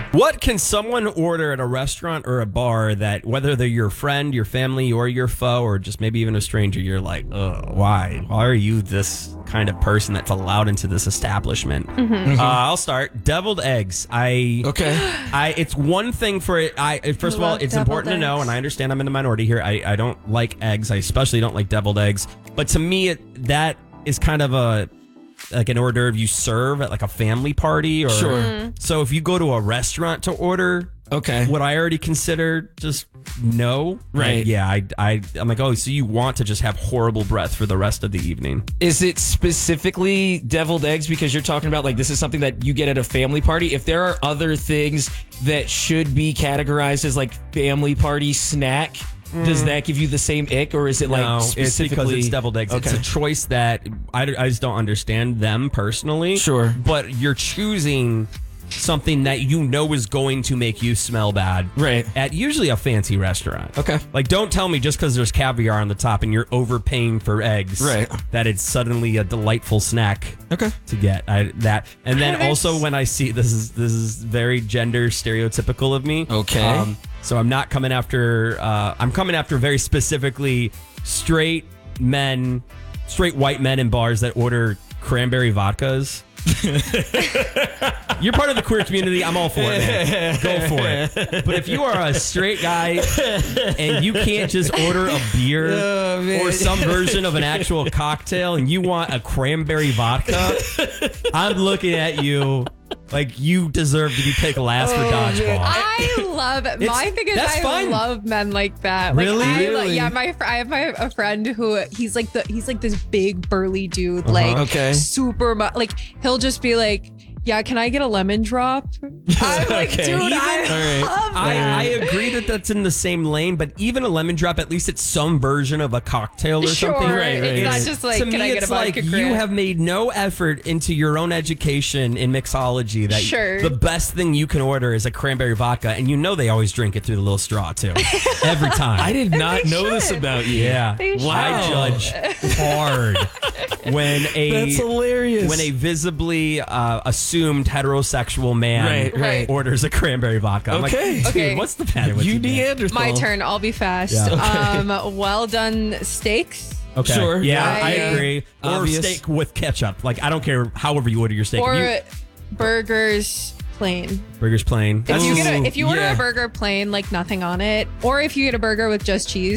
What can someone order at a restaurant or a bar that, whether they're your friend, your family, or your foe, or just maybe even a stranger, you're like, ugh, why? Why are you this kind of person that's allowed into this establishment? I'll start. Deviled eggs. It's one thing for it. First of all, it's important to know, and I understand I'm in the minority here. I don't like eggs. I especially don't like deviled eggs. But to me, that is kind of an hors d'oeuvre you serve at like a family party. Or so if you go to a restaurant to order, would I already consider just no? Right. I'm like, oh, so you want to just have horrible breath for the rest of the evening. Is it specifically deviled eggs because you're talking about like this is something that you get at a family party? If there are other things that should be categorized as like family party snack, does that give you the same ick, or is it like specifically? It's because it's deviled eggs. It's a choice that I just don't understand them personally. Sure. But you're choosing something that you know is going to make you smell bad. Right. At usually a fancy restaurant. Okay. Like, don't tell me just because there's caviar on the top and you're overpaying for eggs. Right. That it's suddenly a delightful snack. Okay. To get that. And then also when I see, this is very gender stereotypical of me. Okay. So I'm not coming after, I'm coming after very specifically straight white men in bars that order cranberry vodkas. You're part of the queer community. I'm all for it, man. Go for it. But if you are a straight guy and you can't just order a beer or some version of an actual cocktail and you want a cranberry vodka, I'm looking at you like you deserve to be picked last for dodgeball. I love it. My thing is I love men like that. Like, Really? I have a friend who he's like this big burly dude, super like he'll just be like, yeah, can I get a lemon drop? I'm like, dude, I love that. I agree that that's in the same lane, but even a lemon drop, at least it's some version of a cocktail or something. Right. It's not just like, can I get a vodka? You have made no effort into your own education in mixology. That the best thing you can order is a cranberry vodka, and you know they always drink it through the little straw too. Every time. I did not know this about you. Yeah. I judge hard when that's hilarious. When a visibly assumed heterosexual man orders a cranberry vodka. I'm like, dude, what's the matter with you? You Neanderthal. My turn. I'll be fast. Yeah. Well done steaks. Okay. Sure. Yeah, I agree. Obvious. Or steak with ketchup. Like, I don't care however you order your steak. Or burgers plain. Burgers plain. If you order a burger plain, like nothing on it, or if you get a burger with just cheese,